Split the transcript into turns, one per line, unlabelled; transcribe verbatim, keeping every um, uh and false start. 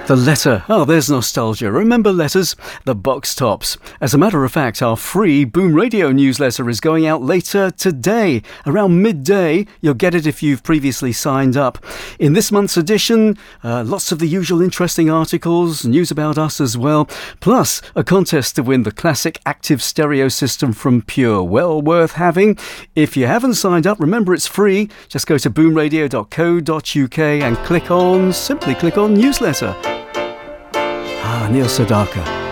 The Letter. Oh, there's nostalgia. Remember letters? The Box Tops. As a matter of fact, our free Boom Radio newsletter is going out later today. Around midday, you'll get it if you've previously signed up. In this month's edition, uh, lots of the usual interesting articles, news about us as well, plus a contest to win the classic active stereo system from Pure. Well worth having. If you haven't signed up, remember it's free. Just go to boom radio dot co dot uk and click on, simply click on newsletter. Ah, Neil Sedaka.